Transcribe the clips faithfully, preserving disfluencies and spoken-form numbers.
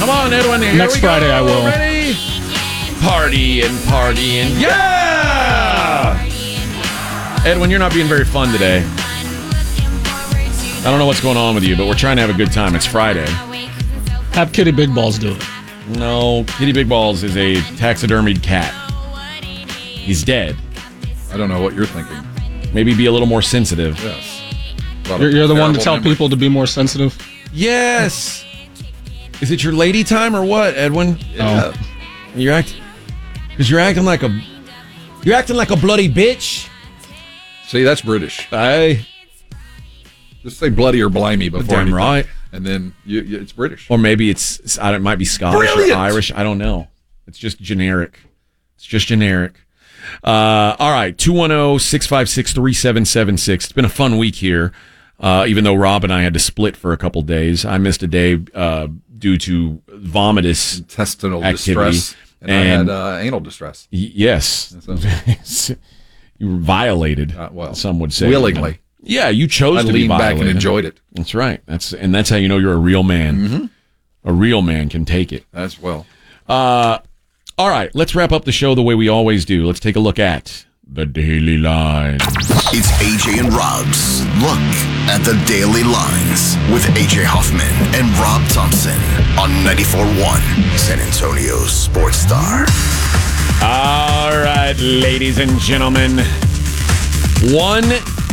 Come on, Edwin. Here Next we Friday go. I will. Ready? Party and party and yeah! Edwin, you're not being very fun today. I don't know what's going on with you, but we're trying to have a good time. It's Friday. Have Kitty Big Balls do it. No, Kitty Big Balls is a taxidermied cat. He's dead. I don't know what you're thinking. Maybe be a little more sensitive. Yes. You're, you're the one to tell memory. people to be more sensitive? Yes. Is it your lady time or what, Edwin? Yeah. Oh. You're acting because you're acting like a you're acting like a bloody bitch. See, that's British. I Just say bloody or blimey before damn anything. right. And then you, you, it's British. Or maybe it's, it's I don't, it might be Scottish Brilliant. or Irish. I don't know. It's just generic. It's just generic. Uh, all right, two one zero, six five six, three seven seven six. It's been a fun week here, uh, even though Rob and I had to split for a couple days. I missed a day uh, due to vomitous Intestinal activity. distress. And, And- I had uh, anal distress. Y- yes. So, You were violated, Uh, well, some would say. willingly. Yeah, you chose I to be leaned violated. back and enjoyed it. That's right. That's and that's how you know you're a real man. Mm-hmm. A real man can take it. As well. Uh, all right, let's wrap up the show the way we always do. Let's take a look at the Daily Lines. It's A J and Rob's Look at the Daily Lines with A J Hoffman and Rob Thompson on ninety-four point one San Antonio's Sports Star. All right, ladies and gentlemen. One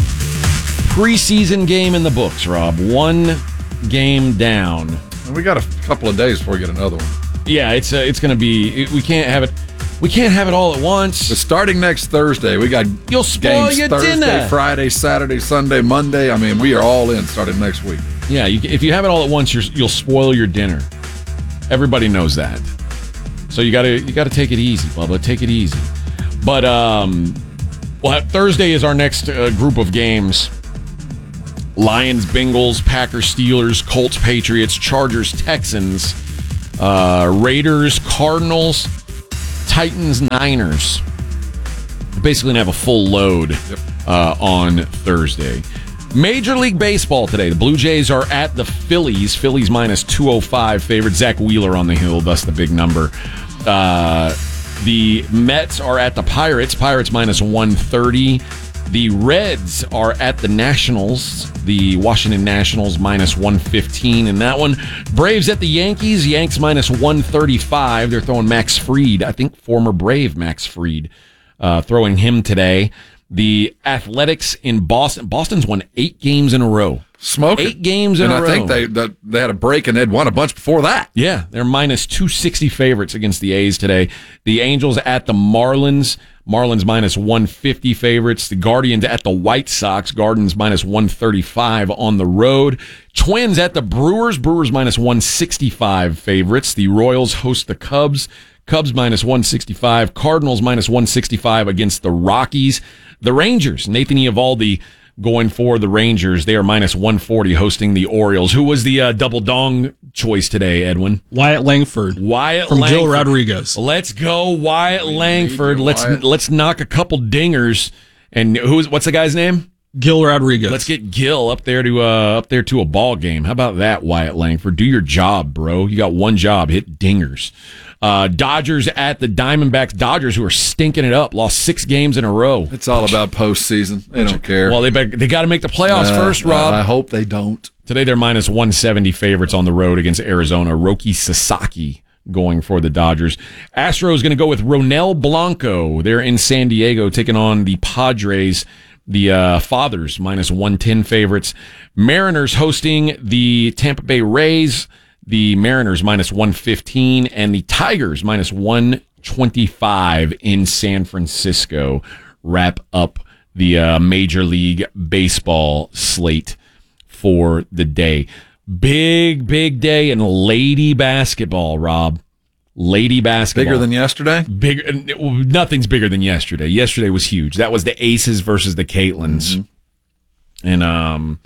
preseason game in the books, Rob. One game down. And we got a couple of days before we get another one. Yeah, it's uh, it's going to be. We can't have it. We can't have it all at once. But starting next Thursday, we got You'll spoil games your Thursday, dinner. Friday, Saturday, Sunday, Monday. I mean, we are all in starting next week. Yeah, you, if you have it all at once, you're, you'll spoil your dinner. Everybody knows that. So you gotta you gotta take it easy, Bubba. Take it easy. But um, well, Thursday is our next uh, group of games. Lions, Bengals, Packers, Steelers, Colts, Patriots, Chargers, Texans, uh, Raiders, Cardinals, Titans, Niners. Basically, gonna have a full load Yep. uh, on Thursday. Major League Baseball today. The Blue Jays are at the Phillies. Phillies minus two oh five favorite. Zach Wheeler on the hill, thus the big number. Uh, the Mets are at the Pirates. Pirates minus one thirty. The Reds are at the Nationals. The Washington Nationals minus one fifteen in that one. Braves at the Yankees. Yanks minus one thirty-five. They're throwing Max Fried. I think former Brave Max Fried. Uh, throwing him today. The Athletics in Boston. Boston's won eight games in a row. Smoke Eight games in and a I row. think they that, they had a break and they'd won a bunch before that. Yeah, they're minus two sixty favorites against the A's today. The Angels at the Marlins. Marlins minus one fifty favorites. The Guardians at the White Sox. Guardians minus one thirty-five on the road. Twins at the Brewers. Brewers minus one sixty-five favorites. The Royals host the Cubs. Cubs minus one sixty-five. Cardinals minus one sixty-five against the Rockies. The Rangers. Nathan Eovaldi going for the Rangers. They are minus one forty hosting the Orioles. Who was the uh, double dong choice today, Edwin? Wyatt Langford. Wyatt From Langford. Gil Rodriguez. Let's go, Wyatt Langford. your Let's Wyatt. let's knock a couple dingers. And who's what's the guy's name? Gil Rodriguez. Let's get Gil up there to uh, up there to a ball game. How about that, Wyatt Langford? Do your job, bro. You got one job: hit dingers. Uh, Dodgers at the Diamondbacks. Dodgers, who are stinking it up, lost six games in a row. It's all about postseason. They don't care. Well, they better, they got to make the playoffs Uh, first, Rob. I hope they don't. Today they're minus one seventy favorites on the road against Arizona. Roki Sasaki going for the Dodgers. Astros going to go with Ronel Blanco. They're in San Diego taking on the Padres. The uh, Fathers minus one ten favorites. Mariners hosting the Tampa Bay Rays. The Mariners minus one fifteen and the Tigers minus one twenty-five in San Francisco. Wrap up the uh, Major League Baseball slate for the day. Big, big day in lady basketball, Rob. Lady basketball. Bigger than yesterday? Bigger. Nothing's bigger than yesterday. Yesterday was huge. That was the Aces versus the Caitlins. Mm-hmm. And um,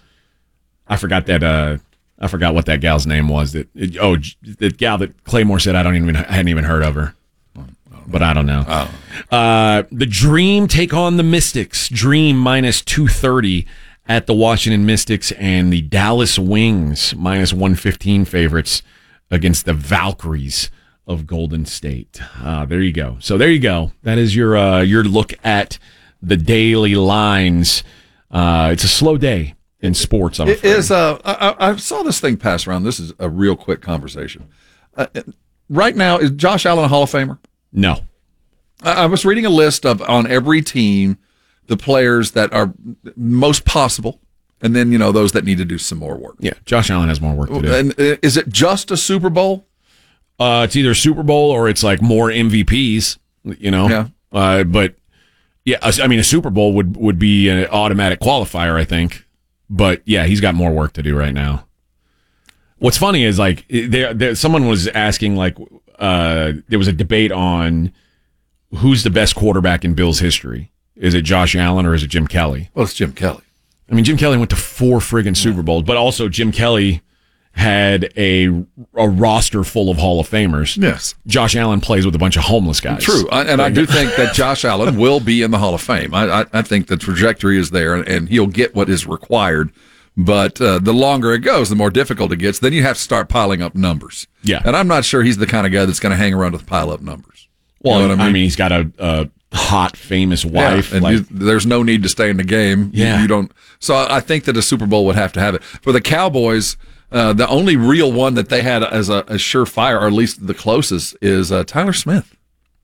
I forgot that. Uh, I forgot what that gal's name was. That it, oh, the gal that Claymore said I don't even I hadn't even heard of her. But I don't know. Oh. Uh, the Dream take on the Mystics. Dream minus two thirty at the Washington Mystics, and the Dallas Wings minus one fifteen favorites against the Valkyries of Golden State. Uh, there you go. So there you go. That is your uh, your look at the daily lines. Uh, it's a slow day in sports. I'm It afraid. is. Uh, I, I saw this thing pass around. This is a real quick conversation. Uh, right now, is Josh Allen a Hall of Famer? No. I, I was reading a list of on every team the players that are most possible, and then you know those that need to do some more work. Yeah, Josh Allen has more work to do. And uh, is it just a Super Bowl? Uh, it's either Super Bowl or it's like more M V Ps. You know. Yeah. Uh, but yeah, I mean, a Super Bowl would would be an automatic qualifier, I think. But yeah, he's got more work to do right now. What's funny is like there, there someone was asking like uh, there was a debate on who's the best quarterback in Bills history. Is it Josh Allen or is it Jim Kelly? Well, it's Jim Kelly. I mean, Jim Kelly went to four friggin' Super Bowls, but also Jim Kelly had a a roster full of Hall of Famers. Yes. Josh Allen plays with a bunch of homeless guys. True, I, and I do think that Josh Allen will be in the Hall of Fame. I, I, I think the trajectory is there, and, and he'll get what is required. But uh, the longer it goes, the more difficult it gets. Then you have to start piling up numbers. Yeah. And I'm not sure he's the kind of guy that's going to hang around with pile up numbers. Well, You know what I, mean? he's got a, a hot, famous wife. Yeah, and like, you, there's no need to stay in the game. You- Yeah. You, don't. So I think that a Super Bowl would have to have it. For the Cowboys, uh, the only real one that they had as a, a surefire, or at least the closest, is uh, Tyler Smith.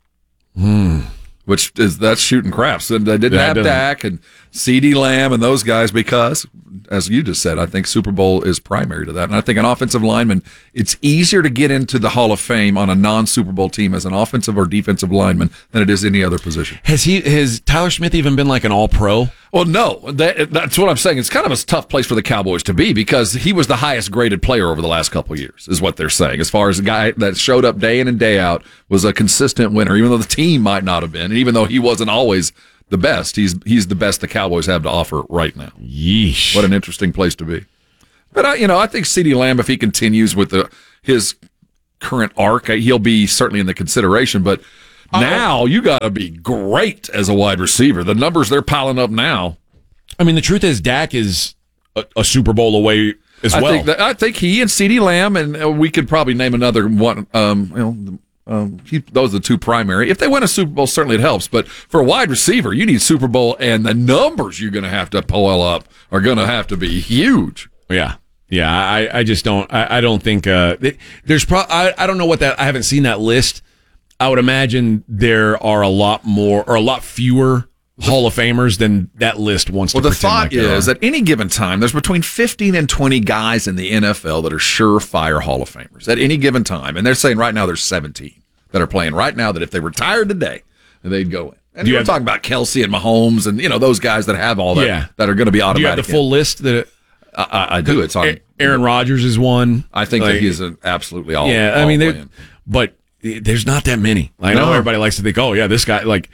Hmm. Which is that's shooting craps. And they didn't That have doesn't- Dak and CeeDee Lamb and those guys because, as you just said, I think Super Bowl is primary to that. And I think an offensive lineman, it's easier to get into the Hall of Fame on a non-Super Bowl team as an offensive or defensive lineman than it is any other position. Has he? Has Tyler Smith even been like an All-Pro? Well, no, that, that's what I'm saying. It's kind of a tough place for the Cowboys to be because he was the highest graded player over the last couple of years, is what they're saying. As far as a guy that showed up day in and day out, was a consistent winner, even though the team might not have been, and even though he wasn't always the best, he's he's the best the Cowboys have to offer right now. Yeesh. What an interesting place to be. But I, you know, I think CeeDee Lamb, if he continues with the his current arc, he'll be certainly in the consideration. But now you got to be great as a wide receiver. The numbers they're piling up now. I mean, the truth is, Dak is a, a Super Bowl away as I well. think that, I think he and CeeDee Lamb, and uh, we could probably name another one. Um, you know, um, he, those are the two primary. If they win a Super Bowl, certainly it helps. But for a wide receiver, you need Super Bowl, and the numbers you're going to have to pull up are going to have to be huge. Yeah. Yeah, I, I just don't. I, I don't think uh, there's. Pro- I, I don't know what that. I haven't seen that list. I would imagine there are a lot more or a lot fewer Hall of Famers than that list wants Well, to the pretend thought like there is are. at any given time, there's between fifteen and twenty guys in the N F L that are surefire Hall of Famers at any given time. And they're saying right now there's seventeen that are playing right now that if they retired today, they'd go in. And Do you you're have- talking about Kelsey and Mahomes and, you know, those guys that have all that Yeah. that are going to be Do you have automatic. the full list? That I, I, I do. It's on. Aaron Rodgers is one. I think Like, that he's an absolutely all. Yeah, I all mean, they're- playing. but there's not that many. I know No. everybody likes to think, oh yeah, this guy. Like,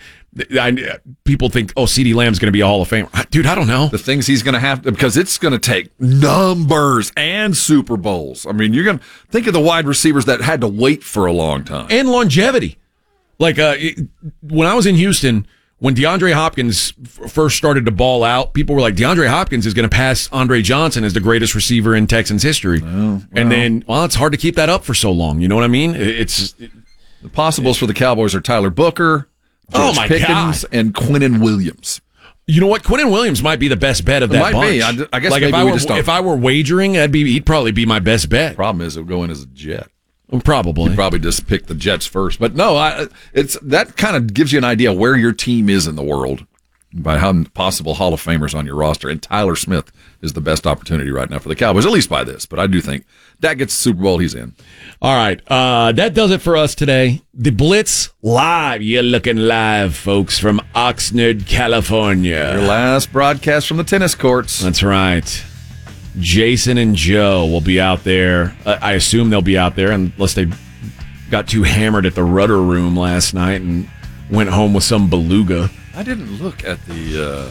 I, people think, oh, CeeDee Lamb's going to be a Hall of Famer. Dude, I don't know. the things he's going to have to, because it's going to take numbers and Super Bowls. I mean, you're going to think of the wide receivers that had to wait for a long time. And longevity. Like uh, it- when I was in Houston, when DeAndre Hopkins f- first started to ball out, people were like, DeAndre Hopkins is going to pass Andre Johnson as the greatest receiver in Texans history. And then, well, it's hard to keep that up for so long. You know what I mean? It- It's The possibles for the Cowboys are Tyler Booker, Oh, George my Pickens, God. and Quinnen Williams. You know what? Quinnen Williams might be the best bet of that might bunch. be. I- I guess like maybe if I we were just don't- if I were wagering, that'd be he'd probably be my best bet. Problem is, it'll go in as a Jet. Probably. Probably just pick the Jets first. But no, I, it's that kind of gives you an idea where your team is in the world by how possible Hall of Famers on your roster. And Tyler Smith is the best opportunity right now for the Cowboys, at least by this. But I do think Dak gets the Super Bowl, he's in. All right. Uh, that does it for us today. The Blitz live. You're looking live, folks, from Oxnard, California. Your last broadcast from the tennis courts. That's right. Jason and Joe will be out there. Uh, I assume they'll be out there unless they got too hammered at the Rudder Room last night and went home with some beluga. I didn't look at the uh,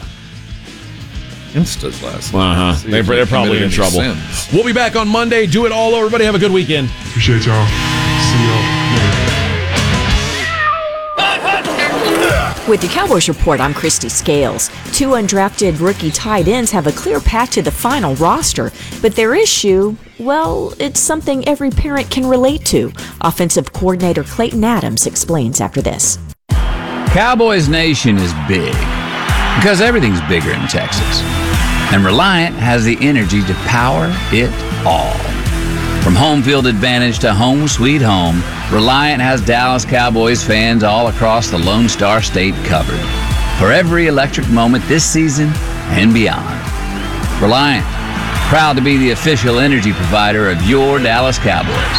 Instas last Uh night. huh. See They, if they're they probably in committed trouble. any sins. We'll be back on Monday. Do it all. Everybody have a good weekend. Appreciate y'all. See y'all later. With the Cowboys Report, I'm Christy Scales. Two undrafted rookie tight ends have a clear path to the final roster, but their issue, well, it's something every parent can relate to. Offensive coordinator Clayton Adams explains after this. Cowboys Nation is big because everything's bigger in Texas. And Reliant has the energy to power it all. From home field advantage to home sweet home, Reliant has Dallas Cowboys fans all across the Lone Star State covered for every electric moment this season and beyond. Reliant, proud to be the official energy provider of your Dallas Cowboys.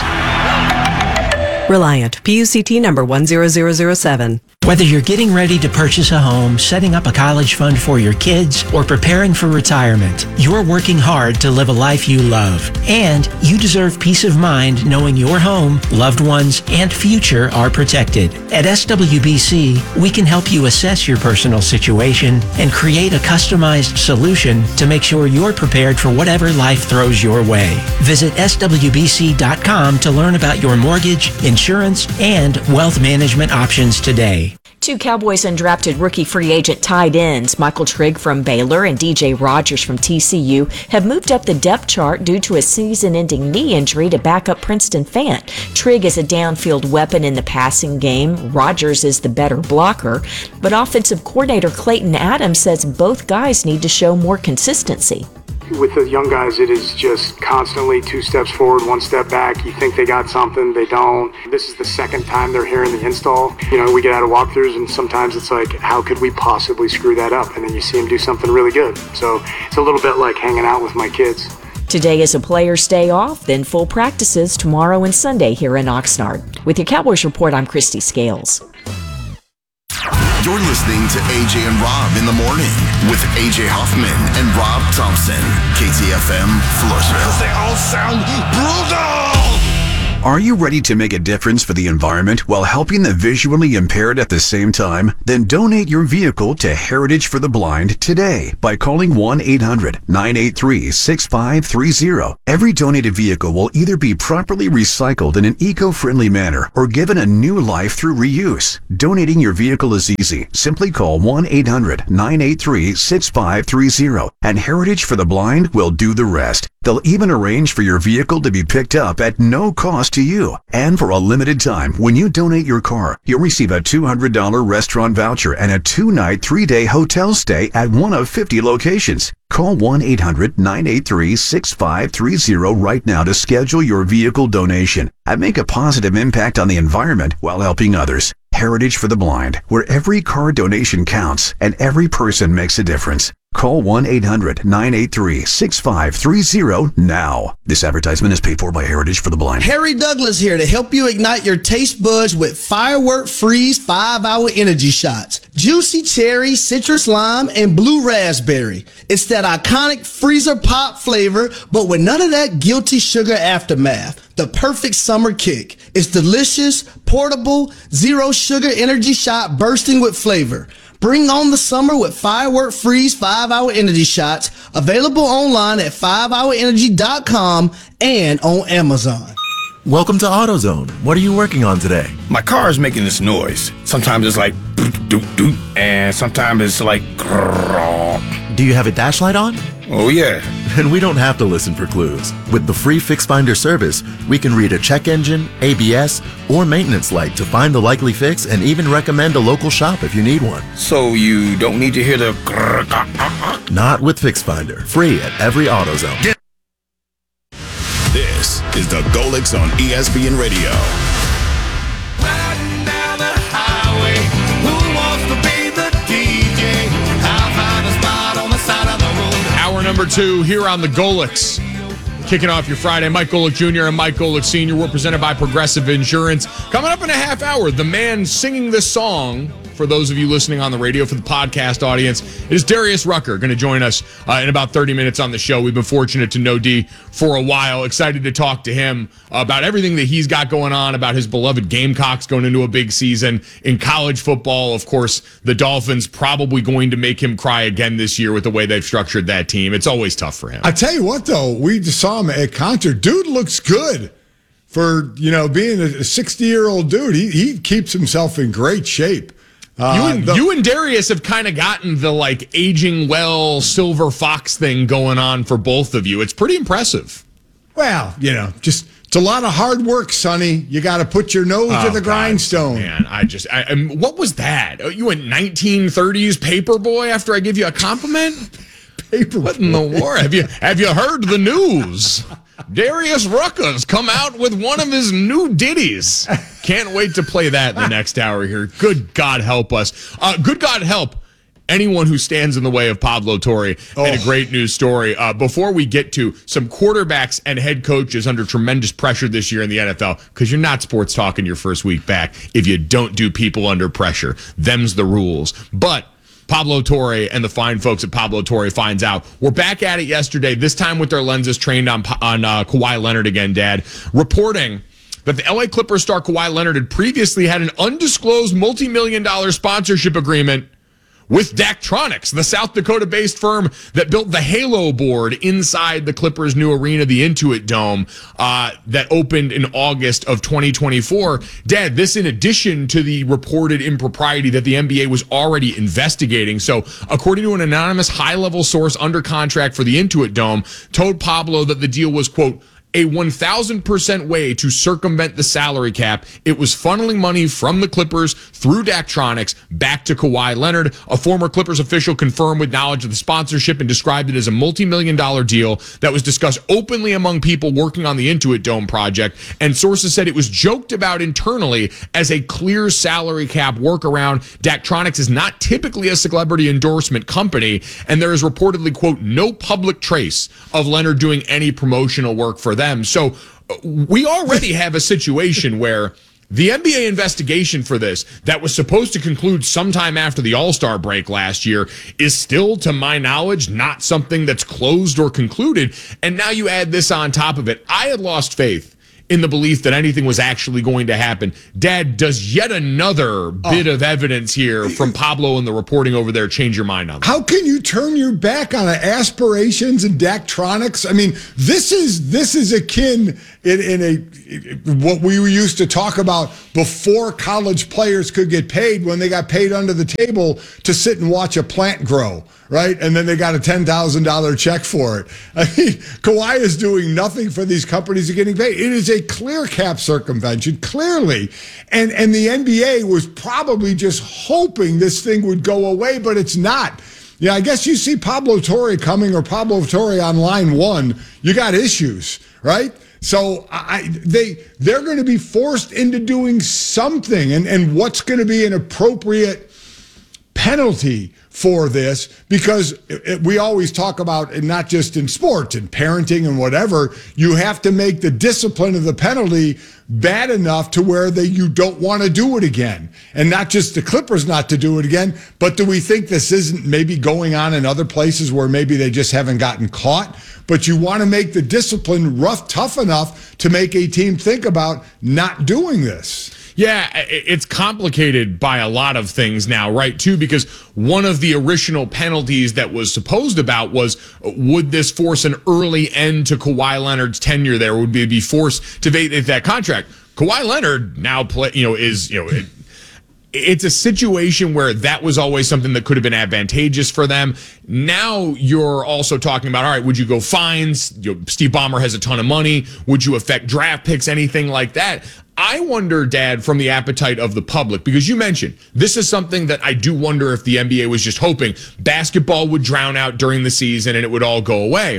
Reliant, P U C T number one zero zero zero seven. Whether you're getting ready to purchase a home, setting up a college fund for your kids, or preparing for retirement, you're working hard to live a life you love. And you deserve peace of mind knowing your home, loved ones, and future are protected. At S W B C, we can help you assess your personal situation and create a customized solution to make sure you're prepared for whatever life throws your way. Visit S W B C dot com to learn about your mortgage, insurance, and wealth management options today. Two Cowboys undrafted rookie free agent tight ends, Michael Trigg from Baylor and D J Rogers from T C U, have moved up the depth chart due to a season-ending knee injury to backup Princeton Fant. Trigg is a downfield weapon in the passing game. Rogers is the better blocker. But offensive coordinator Clayton Adams says both guys need to show more consistency. With the young guys, it is just constantly two steps forward, one step back. You think they got something, they don't. This is the second time they're hearing the install. You know, we get out of walkthroughs, and sometimes it's like, how could we possibly screw that up? And then you see them do something really good. So it's a little bit like hanging out with my kids. Today is a player's day off, then full practices tomorrow and Sunday here in Oxnard. With your Cowboys Report, I'm Christy Scales. You're listening to A J and Rob in the morning with A J Hoffman and Rob Thompson. K T F M, Floresville. They all sound brutal! Are you ready to make a difference for the environment while helping the visually impaired at the same time? Then donate your vehicle to Heritage for the Blind today by calling one eight hundred nine eight three six five three zero. Every donated vehicle will either be properly recycled in an eco-friendly manner or given a new life through reuse. Donating your vehicle is easy. Simply call one eight hundred nine eight three six five three zero and Heritage for the Blind will do the rest. They'll even arrange for your vehicle to be picked up at no cost to you. And for a limited time, when you donate your car, you'll receive a two hundred dollars restaurant voucher and a two-night, three-day hotel stay at one of fifty locations. Call one eight hundred nine eight three six five three zero right now to schedule your vehicle donation and make a positive impact on the environment while helping others. Heritage for the Blind, where every car donation counts and every person makes a difference. Call one eight hundred nine eight three six five three zero now. This advertisement is paid for by Heritage for the Blind. Harry Douglas here to help you ignite your taste buds with Firework Freeze five hour Energy Shots. Juicy cherry, citrus lime, and blue raspberry. It's that iconic freezer pop flavor, but with none of that guilty sugar aftermath. The perfect summer kick. It's delicious, portable, zero sugar energy shot bursting with flavor. Bring on the summer with Firework Freeze five hour Energy Shots, available online at five hour energy dot com and on Amazon. Welcome to AutoZone. What are you working on today? My car is making this noise. Sometimes it's like doot doot doot, and sometimes it's like grrrr. Do you have a dash light on? Oh yeah. Then we don't have to listen for clues. With the free Fix Finder service, we can read a check engine, A B S, or maintenance light to find the likely fix and even recommend a local shop if you need one. So you don't need to hear the grrrr. Not with Fix Finder. Free at every AutoZone. Get- This is the Golix on E S P N Radio. Riding down the highway, who wants to be the D J? I'll find a spot on the side of the road. Hour number two here on the Golix. Kicking off your Friday, Mike Golick Junior and Mike Golick Senior We're presented by Progressive Insurance. Coming up in a half hour, the man singing this song, for those of you listening on the radio, for the podcast audience, it is Darius Rucker, going to join us uh, in about thirty minutes on the show. We've been fortunate to know D for a while. Excited to talk to him about everything that he's got going on, about his beloved Gamecocks going into a big season in college football. Of course, the Dolphins probably going to make him cry again this year with the way they've structured that team. It's always tough for him. I tell you what, though, we just saw him at concert. Dude looks good for, you know, being a sixty-year-old dude. He he keeps himself in great shape. Uh, you, and, the, you and Darius have kind of gotten the like aging well silver fox thing going on for both of you. It's pretty impressive. Well, you know, just it's a lot of hard work, Sonny. You got to put your nose oh, to the God, grindstone. Man, I just, I, I, what was that? Oh, you went nineteen thirties paper boy after I give you a compliment? Paper what in the war? Have you have you heard the news? Darius Rucka's come out with one of his new ditties. Can't wait to play that in the next hour here. Good God help us. Uh, good God help anyone who stands in the way of Pablo Torre. Oh. And a great news story. Uh, before we get to some quarterbacks and head coaches under tremendous pressure this year in the N F L, because you're not sports talking your first week back if you don't do people under pressure. Them's the rules. But Pablo Torre and the fine folks at Pablo Torre finds out. We're back at it yesterday, this time with their lenses trained on, on uh, Kawhi Leonard again, Dad, reporting that the L A Clippers star Kawhi Leonard had previously had an undisclosed multi-million dollar sponsorship agreement with Daktronics, the South Dakota-based firm that built the Halo board inside the Clippers' new arena, the Intuit Dome, uh, that opened in August of twenty twenty-four. Dad, this in addition to the reported impropriety that the N B A was already investigating. So, according to an anonymous high-level source under contract for the Intuit Dome, told Pablo that the deal was, quote, a one thousand percent way to circumvent the salary cap. It was funneling money from the Clippers through Daktronics back to Kawhi Leonard. A former Clippers official confirmed with knowledge of the sponsorship and described it as a multi-million dollar deal that was discussed openly among people working on the Intuit Dome project. And sources said it was joked about internally as a clear salary cap workaround. Daktronics is not typically a celebrity endorsement company, and there is reportedly, quote, no public trace of Leonard doing any promotional work for them. So we already have a situation where the N B A investigation for this that was supposed to conclude sometime after the All-Star break last year is still, to my knowledge, not something that's closed or concluded. And now you add this on top of it. I had lost faith in the belief that anything was actually going to happen. Dad, does yet another bit oh. of evidence here from Pablo and the reporting over there change your mind on that? How can you turn your back on aspirations and Daktronics? I mean, this is this is akin in, in a what we used to talk about before college players could get paid, when they got paid under the table to sit and watch a plant grow, right? And then they got a ten thousand dollars check for it. I mean, Kawhi is doing nothing for these companies that are getting paid. It is a clear cap circumvention, clearly. And, and the N B A was probably just hoping this thing would go away, but it's not. Yeah, I guess you see Pablo Torre coming or Pablo Torre on line one, you got issues, right? So I, they, they're going to be forced into doing something. And, and what's going to be an appropriate penalty for this, because it, we always talk about, and not just in sports, in parenting and whatever, you have to make the discipline of the penalty bad enough to where they, you don't want to do it again. And not just the Clippers not to do it again, but do we think this isn't maybe going on in other places where maybe they just haven't gotten caught? But you want to make the discipline rough, tough enough to make a team think about not doing this. Yeah, it's complicated by a lot of things now, right, too, because one of the original penalties that was supposed about was, would this force an early end to Kawhi Leonard's tenure there? Would he be forced to vacate that contract? Kawhi Leonard now play, you know, is, you know, it, it's a situation where that was always something that could have been advantageous for them. Now you're also talking about, all right, would you go fines? You know, Steve Ballmer has a ton of money. Would you affect draft picks, anything like that? I wonder, Dad, from the appetite of the public, because you mentioned this is something that I do wonder if the N B A was just hoping basketball would drown out during the season and it would all go away.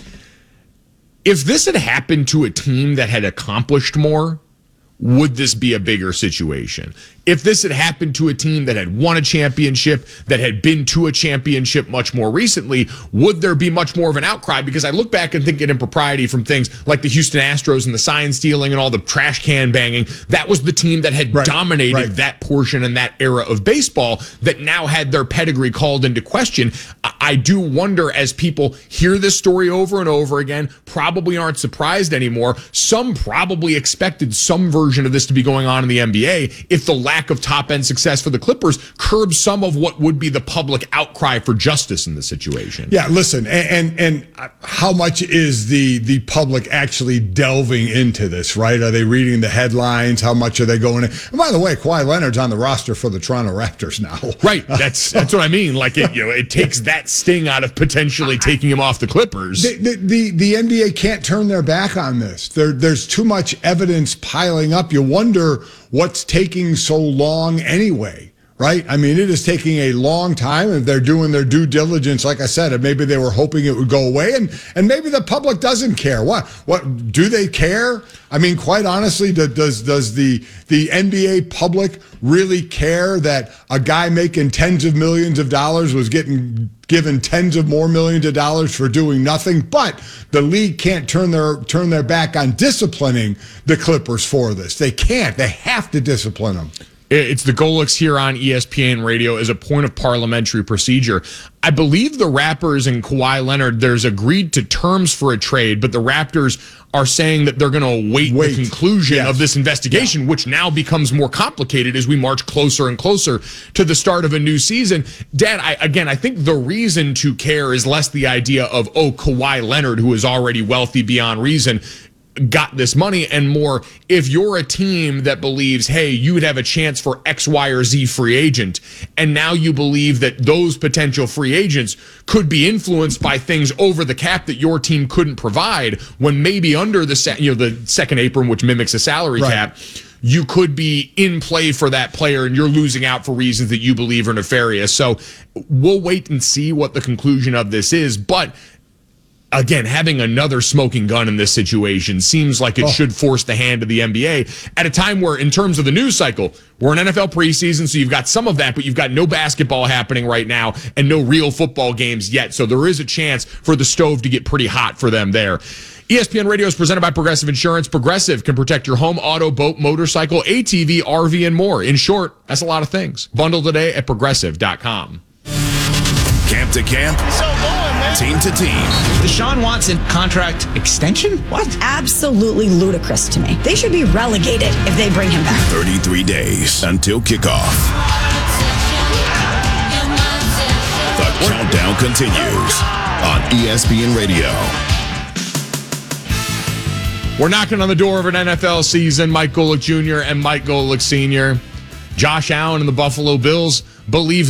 If this had happened to a team that had accomplished more, would this be a bigger situation? If this had happened to a team that had won a championship, that had been to a championship much more recently, would there be much more of an outcry? Because I look back and think of impropriety from things like the Houston Astros and the sign stealing and all the trash can banging. That was the team that had right, dominated right. that portion and that era of baseball that now had their pedigree called into question. I do wonder, as people hear this story over and over again, probably aren't surprised anymore. Some probably expected some version version of this to be going on in the N B A if the lack of top-end success for the Clippers curbs some of what would be the public outcry for justice in the situation. Yeah, listen, and, and and how much is the the public actually delving into this, right? Are they reading the headlines? How much are they going in? And by the way, Kawhi Leonard's on the roster for the Toronto Raptors now. Right, that's that's what I mean. Like, it, you know, it takes that sting out of potentially taking him off the Clippers. The, the, the, the N B A can't turn their back on this. There, there's too much evidence piling up. You wonder what's taking so long anyway, right? I mean, it is taking a long time. If they're doing their due diligence, like I said, maybe they were hoping it would go away, and, and maybe the public doesn't care. What what do they care? I mean, quite honestly, does does the the N B A public really care that a guy making tens of millions of dollars was getting given tens of more millions of dollars for doing nothing? But the league can't turn their turn their back on disciplining the Clippers for this. They can't. They have to discipline them. It's the Golics here on E S P N Radio as a point of parliamentary procedure. I believe the Raptors and Kawhi Leonard, there's agreed to terms for a trade, but the Raptors are saying that they're going to wait, wait the conclusion yes. of this investigation, yeah. which now becomes more complicated as we march closer and closer to the start of a new season. Dad, I, again, I think the reason to care is less the idea of, oh, Kawhi Leonard, who is already wealthy beyond reason, got this money, and more if you're a team that believes, hey, you would have a chance for X, Y, or Z free agent, and now you believe that those potential free agents could be influenced by things over the cap that your team couldn't provide, when maybe under the se- you know the second apron, which mimics a salary right. cap, you could be in play for that player and you're losing out for reasons that you believe are nefarious. So we'll wait and see what the conclusion of this is, but again, having another smoking gun in this situation seems like it oh. should force the hand of the N B A at a time where, in terms of the news cycle, we're in N F L preseason, so you've got some of that, but you've got no basketball happening right now and no real football games yet. So there is a chance for the stove to get pretty hot for them there. E S P N Radio is presented by Progressive Insurance. Progressive can protect your home, auto, boat, motorcycle, A T V, R V, and more. In short, that's a lot of things. Bundle today at progressive dot com. Camp to camp. So going, man. Team to team. Deshaun Watson contract extension? What? Absolutely ludicrous to me. They should be relegated if they bring him back. thirty-three days until kickoff. The countdown continues on E S P N Radio. We're knocking on the door of an N F L season. Mike Golic Junior and Mike Golic Senior Josh Allen and the Buffalo Bills believe